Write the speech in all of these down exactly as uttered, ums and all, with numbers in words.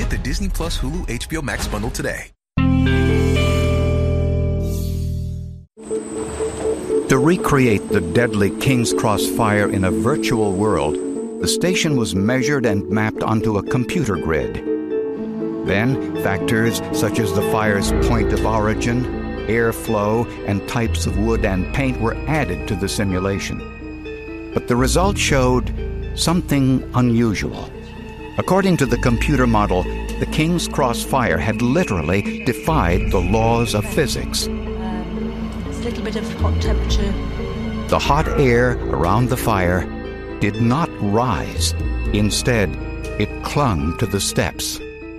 Get the Disney Plus Hulu H B O Max bundle today. To recreate the deadly King's Cross fire in a virtual world, the station was measured and mapped onto a computer grid. Then, factors such as the fire's point of origin, airflow, and types of wood and paint were added to the simulation. But the results showed something unusual. According to the computer model, the King's Cross fire had literally defied the laws of physics. Um, it's a little bit of hot temperature. The hot air around the fire did not rise. Instead, it clung to the steps.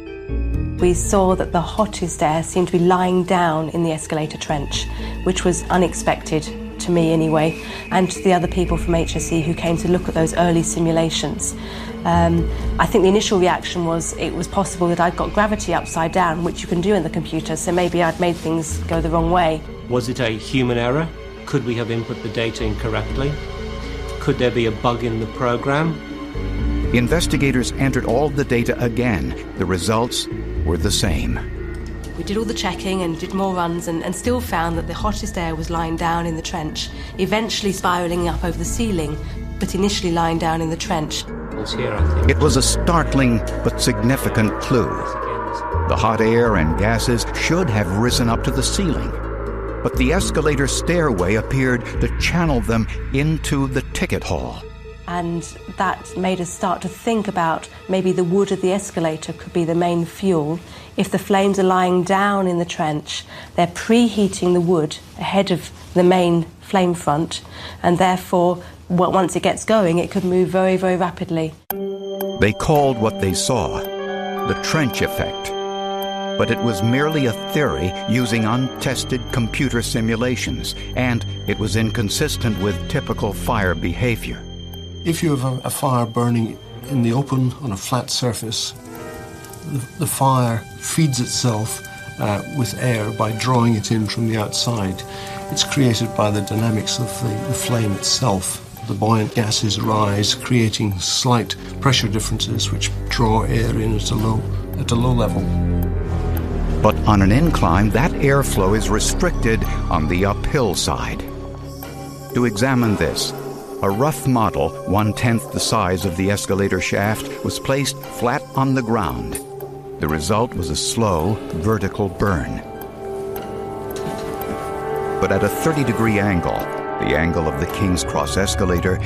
We saw that the hottest air seemed to be lying down in the escalator trench, which was unexpected, to me anyway, and to the other people from H S E who came to look at those early simulations. Um, I think the initial reaction was it was possible that I'd got gravity upside down, which you can do in the computer, so maybe I'd made things go the wrong way. Was it a human error? Could we have input the data incorrectly? Could there be a bug in the program? Investigators entered all the data again. The results were the same. We did all the checking and did more runs and, and still found that the hottest air was lying down in the trench, eventually spiralling up over the ceiling, but initially lying down in the trench. It's here, I think. It was a startling but significant clue. The hot air and gases should have risen up to the ceiling, but the escalator stairway appeared to channel them into the ticket hall. And that made us start to think about maybe the wood of the escalator could be the main fuel. If the flames are lying down in the trench, they're preheating the wood ahead of the main flame front, and therefore, well, once it gets going, it could move very, very rapidly. They called what they saw the trench effect. But it was merely a theory using untested computer simulations, and it was inconsistent with typical fire behavior. If you have a, a fire burning in the open on a flat surface, the, the fire feeds itself uh, with air by drawing it in from the outside. It's created by the dynamics of the, the flame itself. The buoyant gases rise, creating slight pressure differences which draw air in at a low, at a low level. But on an incline, that airflow is restricted on the uphill side. To examine this, a rough model, one-tenth the size of the escalator shaft, was placed flat on the ground. The result was a slow, vertical burn. But at a thirty-degree angle, the angle of the King's Cross escalator,